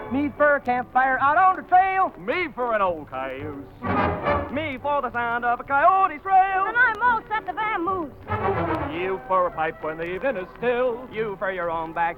Me for a campfire out on the trail. Me for an old cayuse. Me for the sound of a coyote's trail. And I'm all set to vamoose. You for a pipe when the evening is still. You for your own back